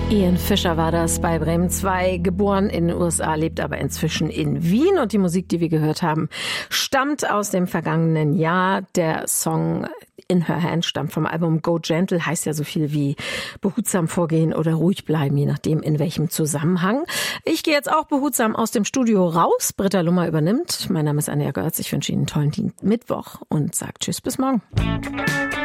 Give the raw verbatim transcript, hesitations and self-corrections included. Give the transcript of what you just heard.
Ian Fischer war das bei Bremen zwei, geboren in den U S A, lebt aber inzwischen in Wien. Und die Musik, die wir gehört haben, stammt aus dem vergangenen Jahr. Der Song In Her Hand stammt vom Album Go Gentle, heißt ja so viel wie behutsam vorgehen oder ruhig bleiben, je nachdem in welchem Zusammenhang. Ich gehe jetzt auch behutsam aus dem Studio raus. Britta Lummer übernimmt. Mein Name ist Anja Görz. Ich wünsche Ihnen einen tollen Mittwoch und sage Tschüss, bis morgen.